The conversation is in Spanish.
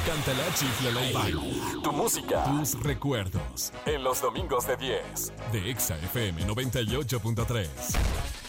Cántala, chiflala y baila. Tu música. Tus recuerdos. En los domingos de 10. De Exa FM 98.3.